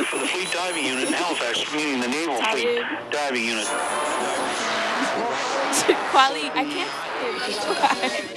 for the Fleet Diving Unit in Halifax, meaning the Naval Fleet Diving Unit. Quali, I can't see it.